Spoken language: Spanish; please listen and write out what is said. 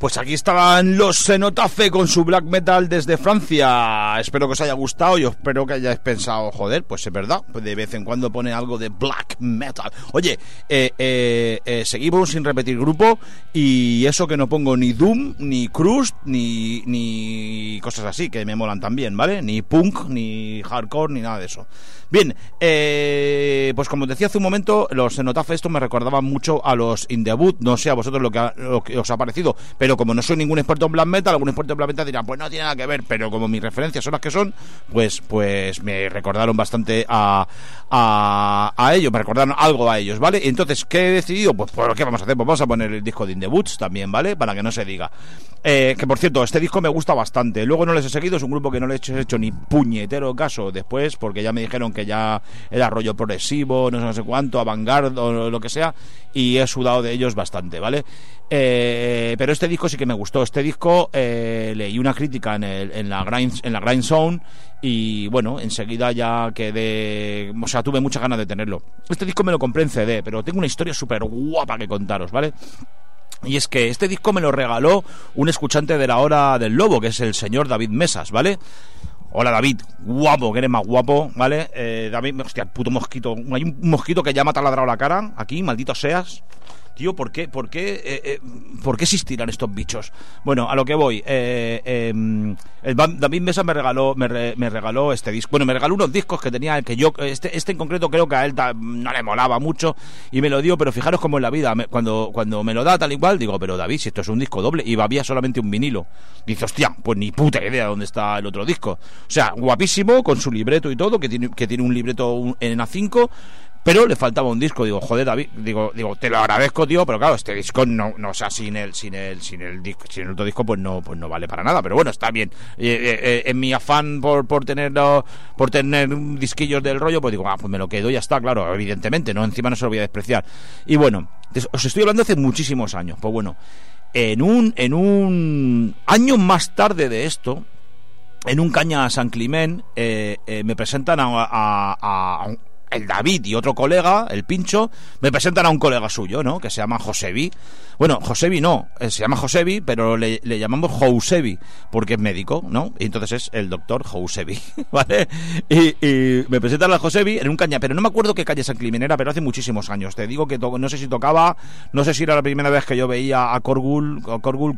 Pues aquí estaban los Cenotafe con su black metal desde Francia. Espero que os haya gustado y espero que hayáis pensado, joder, pues es verdad, pues de vez en cuando pone algo de black metal. Oye, seguimos sin repetir grupo y eso que no pongo ni Doom, ni Crust, ni cosas así que me molan también, ¿vale? Ni punk, ni hardcore, ni nada de eso. Bien, pues como decía hace un momento, los Cenotafe estos me recordaban mucho a los In The Boot. No sé a vosotros lo que os ha parecido, pero como no soy ningún experto en black metal, algún experto en black metal dirá, pues no tiene nada que ver, pero como mis referencias son las que son, pues me recordaron bastante a ellos, me recordaron algo a ellos, ¿vale? Entonces, ¿qué he decidido? Pues ¿qué vamos a hacer? Pues vamos a poner el disco de In The Boots también, ¿vale? Para que no se diga. Que por cierto, este disco me gusta bastante. Luego no les he seguido, es un grupo que no les he hecho ni puñetero caso después, porque ya me dijeron que ya era rollo progresivo, no sé cuánto, avant-garde o lo que sea, y he sudado de ellos bastante, ¿vale? Pero este disco sí que me gustó. Este disco leí una crítica en la Grind Zone y bueno, enseguida ya quedé, o sea, tuve muchas ganas de tenerlo. Este disco me lo compré en CD, pero tengo una historia súper guapa que contaros, ¿vale? Y es que este disco me lo regaló un escuchante de La Hora del Lobo, que es el señor David Mesas, ¿vale? Hola David, guapo, que eres más guapo, ¿vale? David, hostia, puto mosquito. Hay un mosquito que ya me ha taladrado la cara, aquí, maldito seas. Tío, ¿por qué existirán estos bichos? Bueno, a lo que voy. David Mesa me regaló este disco. Bueno, me regaló unos discos que tenía, que yo, este en concreto creo que a él no le molaba mucho y me lo dio, pero fijaros cómo en la vida, cuando me lo da tal igual, digo, pero David, si esto es un disco doble, y había solamente un vinilo. Dice, hostia, pues ni puta idea dónde está el otro disco. O sea, guapísimo, con su libreto y todo, que tiene un libreto en A5, pero le faltaba un disco. Digo, joder, David, digo, te lo agradezco, tío, pero claro, este disco no, o sea, sin el otro disco pues no vale para nada, pero bueno, está bien. En mi afán por tener disquillos del rollo, pues digo, pues me lo quedo y ya está, claro, evidentemente, no, encima no se lo voy a despreciar. Y bueno, os estoy hablando hace muchísimos años. Pues bueno, en un año más tarde de esto, en un Caña San Climent, me presentan a el David y otro colega, el Pincho, me presentan a un colega suyo, ¿no? Que se llama Josebi. Bueno, Josebi no, se llama Josebi, pero le llamamos Jousebi, porque es médico, ¿no? Y entonces es el doctor Jousebi, ¿vale? Y me presentan a Josebi en un Caña, pero no me acuerdo qué Caña San Climent era, pero hace muchísimos años. Te digo que no sé si tocaba, no sé si era la primera vez que yo veía a Korgul